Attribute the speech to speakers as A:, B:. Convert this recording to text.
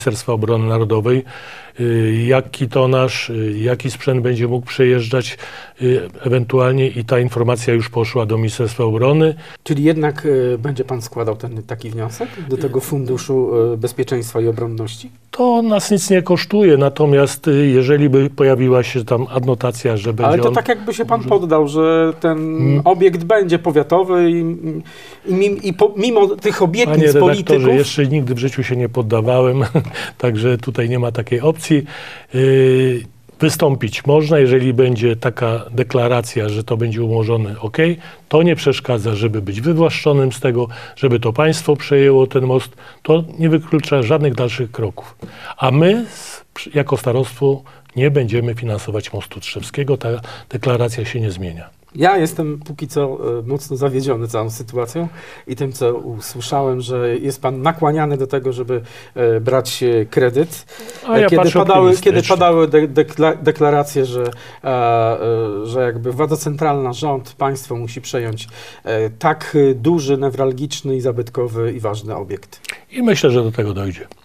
A: Ministerstwa Obrony Narodowej, jaki tonaż, jaki sprzęt będzie mógł przejeżdżać ewentualnie i ta informacja już poszła do Ministerstwa Obrony.
B: Czyli jednak będzie pan składał taki wniosek do tego Funduszu Bezpieczeństwa i Obronności?
A: To nas nic nie kosztuje, natomiast jeżeli by pojawiła się tam adnotacja, że będzie
B: Ale to tak jakby się pan poddał, że ten obiekt będzie powiatowy i mimo tych obietnic
A: Panie redaktorze,
B: polityków...
A: jeszcze nigdy w życiu się nie poddawałem, także tutaj nie ma takiej opcji. Wystąpić można, jeżeli będzie taka deklaracja, że to będzie umorzone, ok, to nie przeszkadza, żeby być wywłaszczonym z tego, żeby to państwo przejęło ten most, to nie wyklucza żadnych dalszych kroków. A my jako starostwo nie będziemy finansować mostu Tczewskiego, ta deklaracja się nie zmienia.
B: Ja jestem póki co mocno zawiedziony całą sytuacją i tym, co usłyszałem, że jest pan nakłaniany do tego, żeby brać kredyt. Kiedy padały deklaracje, że jakby władza centralna, rząd, państwo musi przejąć tak duży, newralgiczny i zabytkowy i ważny obiekt.
A: I myślę, że do tego dojdzie.